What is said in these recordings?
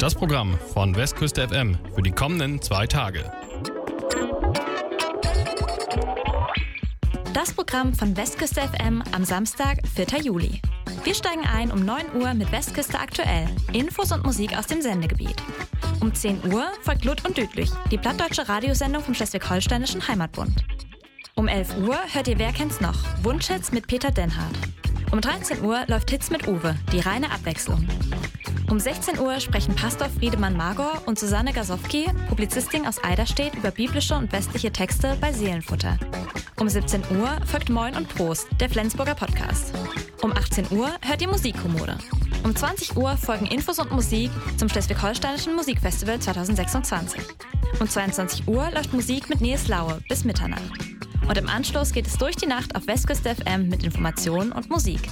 Das Programm von Westküste FM für die kommenden 2 Tage. Das Programm von Westküste FM am Samstag, 4. Juli. Wir steigen ein um 9 Uhr mit Westküste aktuell. Infos und Musik aus dem Sendegebiet. Um 10 Uhr folgt Lud und Düdlich, die plattdeutsche Radiosendung vom Schleswig-Holsteinischen Heimatbund. Um 11 Uhr hört ihr Wer kennt's noch? Wunschhits mit Peter Denhardt. Um 13 Uhr läuft Hits mit Uwe, die reine Abwechslung. Um 16 Uhr sprechen Pastor Friedemann Magor und Susanne Gasowski, Publizistin aus Eiderstedt, über biblische und westliche Texte bei Seelenfutter. Um 17 Uhr folgt Moin und Prost, der Flensburger Podcast. Um 18 Uhr hört ihr Musikkommode. Um 20 Uhr folgen Infos und Musik zum Schleswig-Holsteinischen Musikfestival 2026. Um 22 Uhr läuft Musik mit Nils Laue bis Mitternacht. Und im Anschluss geht es durch die Nacht auf Westküste FM mit Informationen und Musik.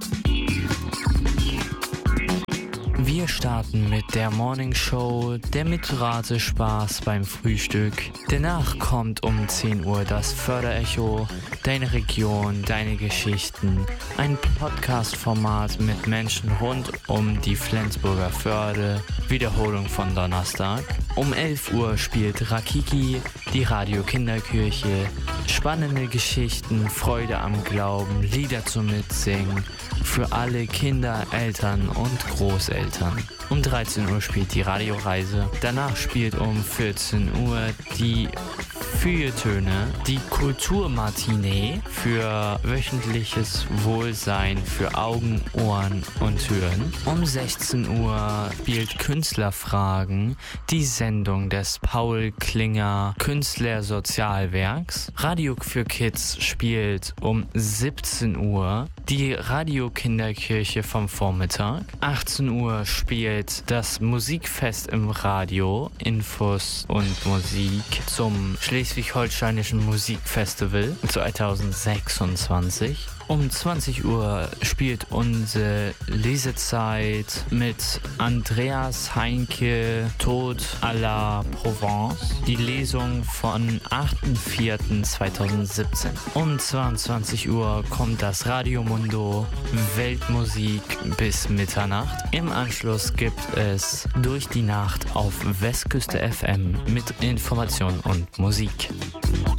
Wir starten mit der Morning Show, der Mitratespaß beim Frühstück. Danach kommt um 10 Uhr das Förderecho, deine Region, deine Geschichten. Ein Podcast-Format mit Menschen rund um die Flensburger Förde. Wiederholung von Donnerstag. Um 11 Uhr spielt Rakiki, die Radio Kinderkirche. Spannende Geschichten, Freude am Glauben, Lieder zum Mitsingen. Für alle Kinder, Eltern und Großeltern. Um 13 Uhr spielt die Radioreise. Danach spielt um 14 Uhr die Feuilletöne, die Kulturmatinee für wöchentliches Wohlsein für Augen, Ohren und Hören. Um 16 Uhr spielt Künstlerfragen, die Sendung des Paul Klinger Künstlersozialwerks. Radio für Kids spielt um 17 Uhr die Radio Kinderkirche vom Vormittag. 18 Uhr spielt das Musikfest im Radio, Infos und Musik zum Schleswig-Holsteinischen Musikfestival 2026. Um 20 Uhr spielt unsere Lesezeit mit Andreas Heinke, Tod à la Provence, die Lesung von 8.4.2017. Um 22 Uhr kommt das Radio Mundo, Weltmusik bis Mitternacht. Im Anschluss gibt es Durch die Nacht auf Westküste FM mit Information und Musik.